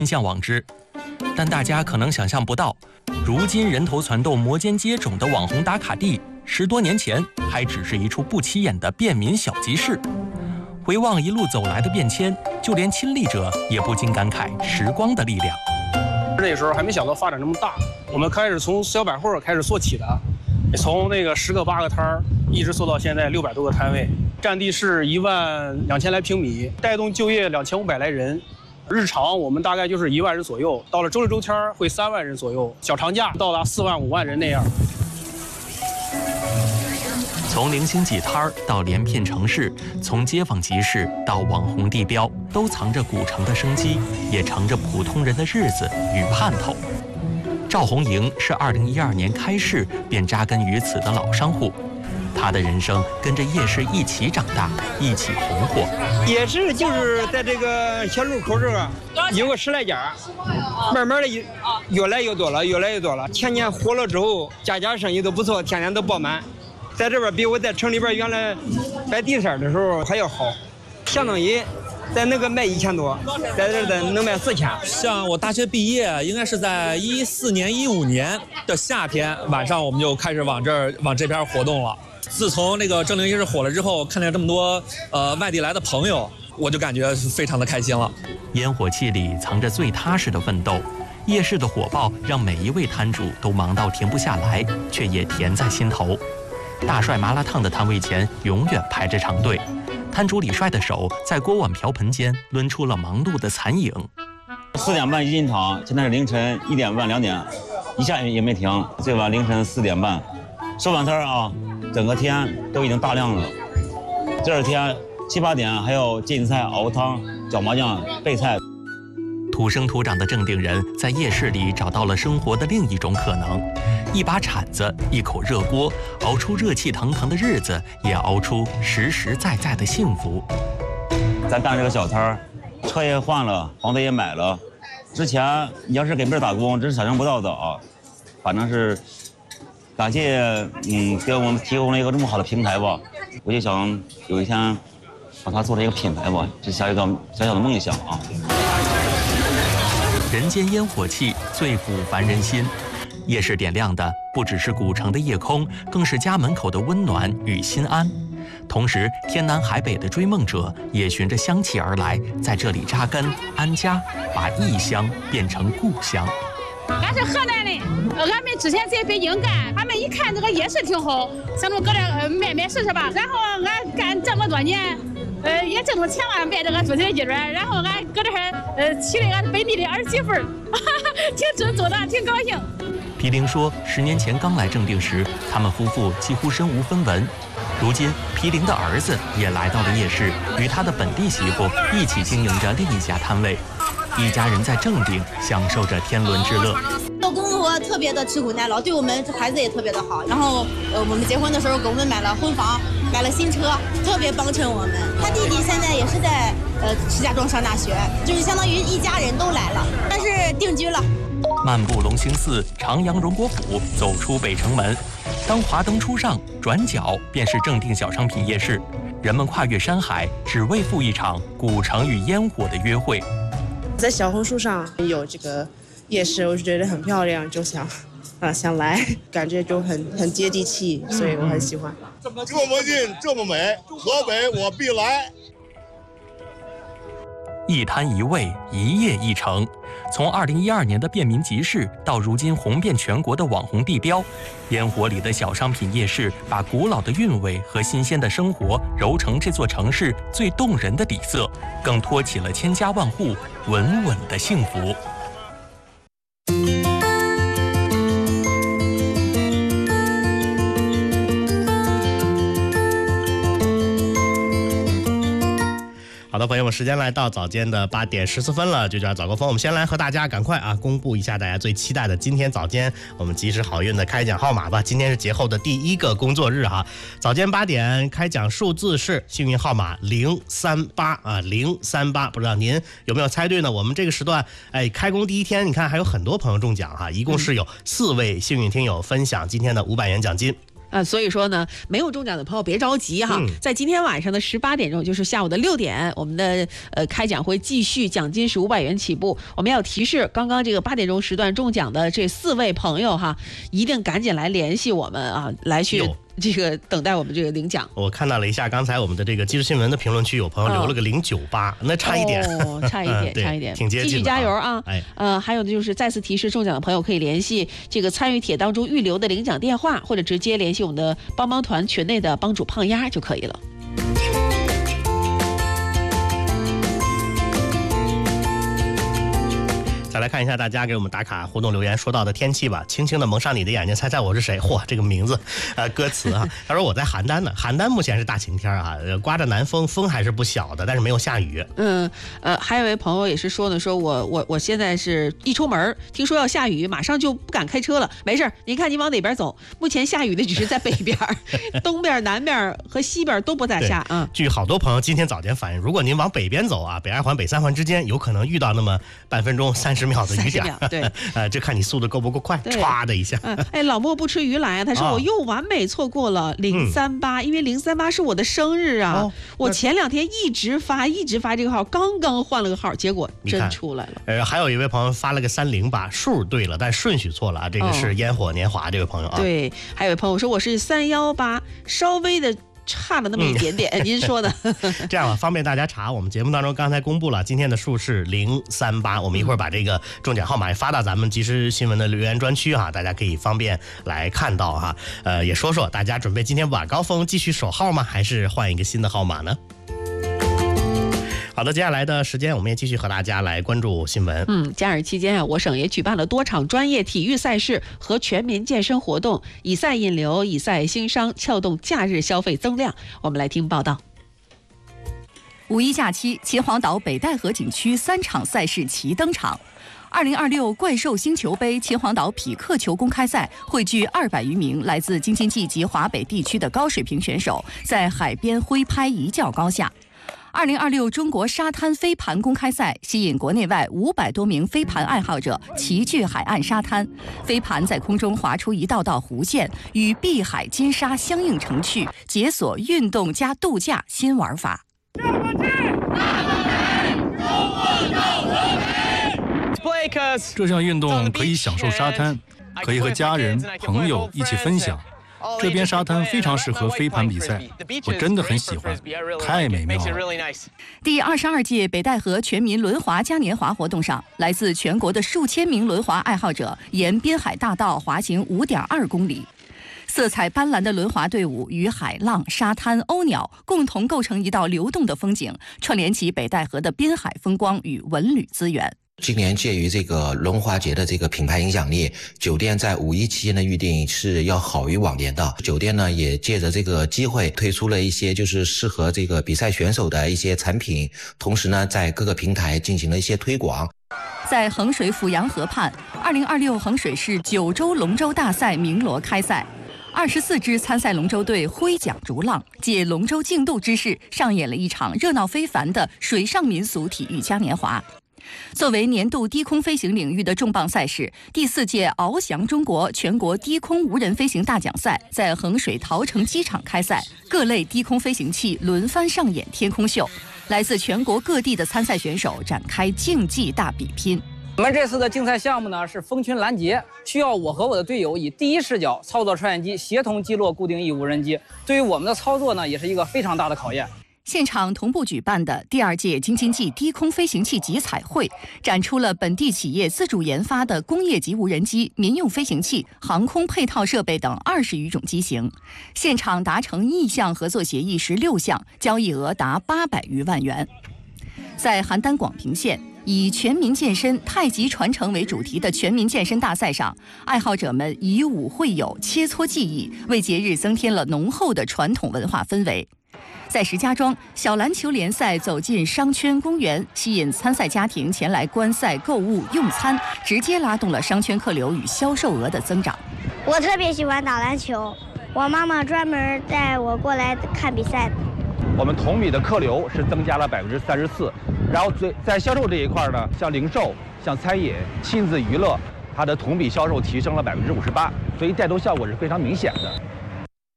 向往之。但大家可能想象不到，如今人头攒动、摩肩接踵的网红打卡地，10多年前还只是一处不起眼的便民小集市。回望一路走来的变迁，就连亲历者也不禁感慨时光的力量。 那时候还没想到发展这么大，我们开始从小百货开始做起的，从那个10个8个摊儿，一直做到现在600多个摊位，占地是12000来平米，带动就业2500来人。日常我们大概就是1万人左右，到了周六周天会3万人左右，小长假到达4万5万人那样。 从零星几摊儿到连片城市，从街坊集市到网红地标，都藏着古城的生机，也藏着普通人的日子与盼头。赵红莹是2012年开市便扎根于此的老商户，她的人生跟着夜市一起长大，一起红火。 夜市就是在这个小路口这儿有个10来家，慢慢的越来越多了，越来越多了。前年火了之后，家家生意都不错，天天都爆满。在这边比我在城里边原来摆地摊的时候还要好，相当于在那个卖1000多，在这能卖4000。 像我大学毕业，应该是在14年、15年的夏天晚上，我们就开始往这边活动了。自从那个正陵夜市火了之后，看见这么多外地来的朋友，我就感觉非常的开心了。 烟火气里藏着最踏实的奋斗，夜市的火爆让每一位摊主都忙到停不下来，却也甜在心头。大帅麻辣烫的摊位前永远排着长队，摊主李帅的手在锅碗瓢盆间抡出了忙碌的残影。 4点半一进场，现在是凌晨1点半2点，一下也没停，最晚凌晨4点半。收晚摊啊，整个天都已经大亮了。第二天7、8点还有进菜、熬汤、搅麻酱、备菜。 土生土长的正定人在夜市里找到了生活的另一种可能，一把铲子，一口热锅，熬出热气腾腾的日子，也熬出实实在在的幸福。 咱干这个小摊儿，车也换了，房子也买了。之前你要是给别人打工，这是想象不到的啊。反正是感谢给我们提供了一个这么好的平台吧。我就想有一天把它做成一个品牌吧，这像一个小小的梦想啊。 人间烟火气最抚凡人心，夜市点亮的不只是古城的夜空，更是家门口的温暖与心安。同时，天南海北的追梦者也循着香气而来，在这里扎根安家，把异乡变成故乡。 俺是河南的，俺们之前在北京干，他们一看这个夜市挺好，想着搁这卖试试吧。然后俺干这么多年。也挣了千万卖这个猪蹄鸡爪，然后俺搁这儿娶了俺本地的儿媳妇儿，挺知足的，挺高兴。 皮玲说，10年前刚来正定时，他们夫妇几乎身无分文。如今，皮玲的儿子也来到了夜市，与他的本地媳妇一起经营着另一家摊位。一家人在正定享受着天伦之乐。 老公我特别的吃苦耐劳，对我们孩子也特别的好。然后我们结婚的时候给我们买了婚房，买了新车，特别帮衬我们。他弟弟现在也是在石家庄上大学，就是相当于一家人都来了，但是定居了。 漫步龙兴寺，徜徉荣国府，走出北城门。当华灯初上，转角便是正定小商品夜市。人们跨越山海，只为赴一场古城与烟火的约会。 在小红书上有这个夜市，我就觉得很漂亮，就想来，感觉就很接地气，所以我很喜欢。 这么近，这么美，河北我必来。 一摊一味，一夜一城。从2012年的便民集市到如今红遍全国的网红地标，烟火里的小商品夜市把古老的韵味和新鲜的生活揉成这座城市最动人的底色，更托起了千家万户稳稳的幸福。 好的，朋友们，时间来到早间的8点14分了，就叫早高峰。我们先来和大家赶快公布一下大家最期待的今天早间我们及时好运的开奖号码吧。今天是节后的第1个工作日哈，早间8点开奖数字是幸运号码038，038，不知道您有没有猜对呢？我们这个时段开工第一天，你看还有很多朋友中奖哈，一共是有4位幸运听友分享今天的500元奖金。 所以说呢，没有中奖的朋友别着急哈，在今天晚上的18点钟，就是下午的6点，我们的开奖会继续，奖金是500元起步。我们要提示，刚刚这个8点钟时段中奖的这4位朋友哈，一定赶紧来联系我们啊，来去这个等待我们这个领奖。 我看到了一下，刚才我们的这个即时新闻的评论区有朋友留了个098，那差一点， 差一点，差一点， 挺接近的， 继续加油啊！还有的就是再次提示，中奖的朋友可以联系这个参与帖当中预留的领奖电话，或者直接联系我们的帮帮团群内的帮主胖丫就可以了。 再来看一下大家给我们打卡互动留言说到的天气吧。轻轻的蒙上你的眼睛，猜猜我是谁？嚯，这个名字，歌词啊。他说我在邯郸呢，邯郸目前是大晴天啊，刮着南风，风还是不小的，但是没有下雨。 还有一位朋友也是说呢，说我现在是一出门，听说要下雨，马上就不敢开车了。没事，您看您往哪边走，目前下雨的只是在北边，东边、南边和西边都不在下啊。 据好多朋友今天早间反映，如果您往北边走啊，北2环、北3环之间，有可能遇到那么半分钟、30秒的雨点。 对， 这看你速度够不够快，歘的一下。 老莫不吃鱼来，他说我又完美错过了038，因为038是我的生日啊。我前2天一直发这个号，刚刚换了个号，结果真出来了。 还有一位朋友发了个308，数对了，但顺序错了啊。这个是烟火年华这位朋友啊。 对，还有位朋友说我是318，稍微的差了那么一点点，您说的。 这样吧，方便大家查，我们节目当中刚才公布了今天的数是038，我们一会儿把这个中奖号码也发到咱们即时新闻的留言专区哈，大家可以方便来看到哈。也说说大家准备今天晚高峰继续守号吗？还是换一个新的号码呢？好的，接下来的时间我们也继续和大家来关注新闻。 假日期间啊，我省也举办了多场专业体育赛事和全民健身活动，以赛引流，以赛兴商，撬动假日消费增量。我们来听报道。 五一假期，秦皇岛北戴河景区3场赛事齐登场。2026怪兽星球杯秦皇岛匹克球公开赛汇聚200余名来自京津冀及华北地区的高水平选手，在海边挥拍一较高下。2026中国沙滩飞盘公开赛吸引国内外500多名飞盘爱好者齐聚海岸沙滩，飞盘在空中划出一道道弧线，与碧海金沙相映成趣，解锁运动加度假新玩法。 这项运动可以享受沙滩，可以和家人、朋友一起分享。这边沙滩非常适合飞盘比赛，我真的很喜欢，太美妙了。 第22届北戴河全民轮滑嘉年华活动上，来自全国的数千名轮滑爱好者沿滨海大道滑行5.2公里。色彩斑斓的轮滑队伍与海浪、沙滩、鸥鸟共同构成一道流动的风景，串联起北戴河的滨海风光与文旅资源。 今年介于这个轮滑节的这个品牌影响力，酒店在5一期间的预订是要好于往年的。酒店呢也借着这个机会推出了一些就是适合这个比赛选手的一些产品，同时呢在各个平台进行了一些推广。 在衡水阜阳河畔，2026衡水市9州龙舟大赛鸣锣开赛。24支参赛龙舟队挥桨逐浪，借龙舟竞渡之势，上演了一场热闹非凡的水上民俗体育嘉年华。作为年度低空飞行领域的重磅赛事，第4届翱翔中国全国低空无人飞行大奖赛在衡水桃城机场开赛，各类低空飞行器轮番上演天空秀，来自全国各地的参赛选手展开竞技大比拼。 我们这次的竞赛项目呢是蜂群拦截，需要我和我的队友以第一视角操作穿越机，协同击落固定翼无人机。对于我们的操作呢，也是一个非常大的考验。 现场同步举办的第2届京津冀低空飞行器集采会，展出了本地企业自主研发的工业级无人机、民用飞行器、航空配套设备等20余种机型。现场达成意向合作协议16项，交易额达800余万元。在邯郸广平县，以全民健身、太极传承为主题的全民健身大赛上，爱好者们以武会友，切磋技艺，为节日增添了浓厚的传统文化氛围。在石家庄，小篮球联赛走进商圈公园，吸引参赛家庭前来观赛、购物、用餐，直接拉动了商圈客流与销售额的增长。 我特别喜欢打篮球，我妈妈专门带我过来看比赛。 我们同米的客流是增加了34%，然后在销售这一块呢，像零售、像餐饮、亲子娱乐，它的同比销售提升了58%，所以带动效果是非常明显的。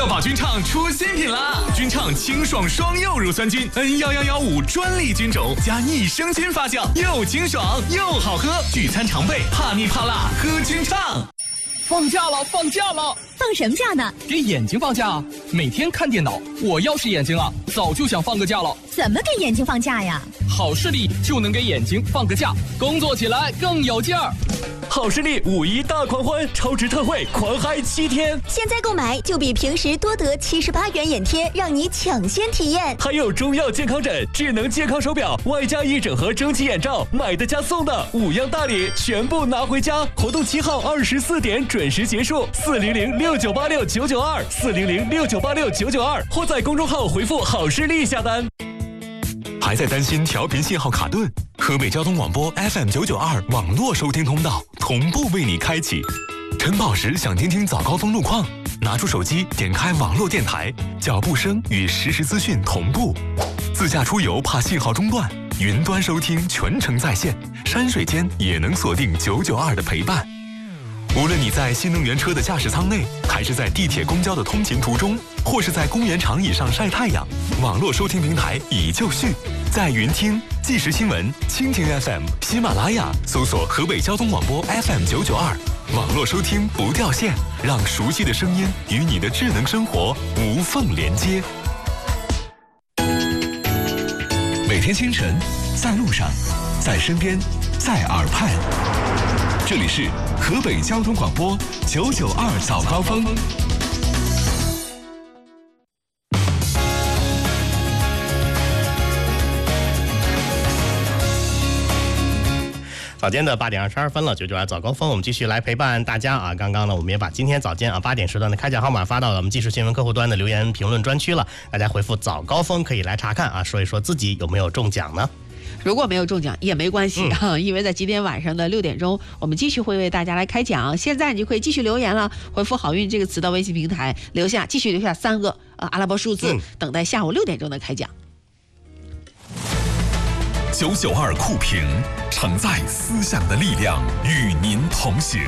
乐宝君畅出新品啦！君畅清爽双柚乳酸菌 N11115专利菌种加益生菌发酵，又清爽又好喝，聚餐常备，怕腻怕辣喝君畅。 放假了，放假了！放什么假呢？给眼睛放假啊！每天看电脑，我要是眼睛啊，早就想放个假了。 怎么给眼睛放假呀？ 好视力就能给眼睛放个假，工作起来更有劲儿。 好视力5·1大狂欢，超值特惠，狂嗨7天！ 现在购买就比平时多得78元眼贴，让你抢先体验。 还有中药健康枕、智能健康手表，外加一整盒蒸汽眼罩，买的加送的，5样大礼全部拿回家！活动7号24点准时结束，4006986-992，4006986-992，或在公众号回复好视力下单。还在担心调频信号卡顿？河北交通广播 FM992 网络收听通道同步为你开启。晨跑时想听听早高峰路况，拿出手机点开网络电台，脚步声与实时资讯同步。自驾出游怕信号中断，云端收听全程在线，山水间也能锁定992的陪伴。无论你在新能源车的驾驶舱内，还是在地铁公交的通勤途中，或是在公园长椅上晒太阳，网络收听平台已就绪，在云听、即时新闻、蜻蜓 FM、喜马拉雅搜索河北交通广播 FM992，网络收听不掉线，让熟悉的声音与你的智能生活无缝连接。每天清晨，在路上，在身边，在耳畔，这里是河北交通广播992早高峰。 早间的8点22分了，992早高峰，我们继续来陪伴大家啊。刚刚呢，我们也把今天早间8点时段的开奖号码发到了我们即时新闻客户端的留言评论专区了，大家回复早高峰可以来查看啊，说一说自己有没有中奖呢？ 如果没有中奖也没关系啊，因为在今天晚上的6点钟，我们继续会为大家来开奖。现在你就可以继续留言了，回复好运这个词到微信平台，继续留下3个阿拉伯数字，等待下午6点钟的开奖。 992酷评，承载思想的力量，与您同行。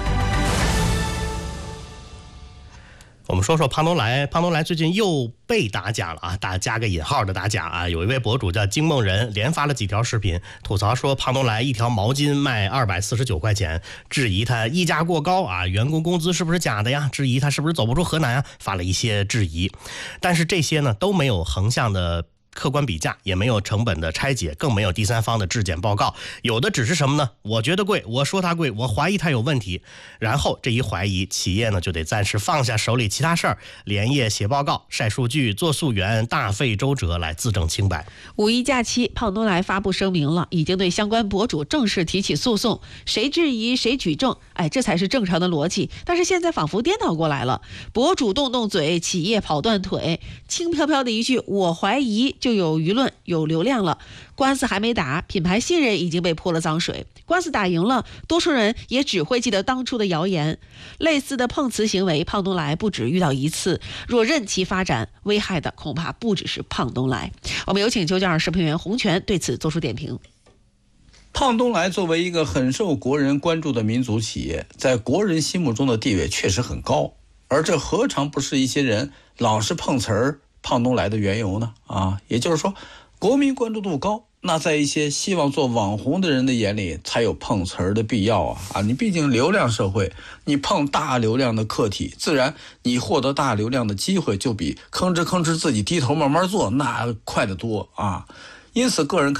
我们说说胖东来，胖东来最近又被打假了啊，加个引号的打假啊。有一位博主叫金梦人，连发了几条视频，吐槽说胖东来一条毛巾卖249块钱，质疑他溢价过高啊，员工工资是不是假的呀？质疑他是不是走不出河南啊？发了一些质疑，但是这些呢都没有横向的客观比价，也没有成本的拆解，更没有第三方的质检报告，有的只是什么呢？我觉得贵，我说它贵，我怀疑它有问题，然后这一怀疑，企业呢就得暂时放下手里其他事儿，连夜写报告、晒数据、做溯源，大费周折来自证清白。 5一假期，胖东来发布声明了，已经对相关博主正式提起诉讼，谁质疑谁举证，这才是正常的逻辑。但是现在仿佛颠倒过来了，博主动嘴，企业跑断腿，轻飘飘的一句我怀疑就有舆论有流量了，官司还没打，品牌信任已经被泼了脏水。官司打赢了，多数人也只会记得当初的谣言。类似的碰瓷行为，胖东来不止遇到一次，若任其发展，危害的恐怕不只是胖东来。我们有请992视频员洪泉对此做出点评。 胖东来作为一个很受国人关注的民族企业，在国人心目中的地位确实很高，而这何尝不是一些人老是碰瓷儿胖东来的缘由呢？也就是说，国民关注度高，那在一些希望做网红的人的眼里，才有碰瓷儿的必要你毕竟流量社会，你碰大流量的客体，自然你获得大流量的机会就比吭哧吭哧自己低头慢慢做那快得多因此个人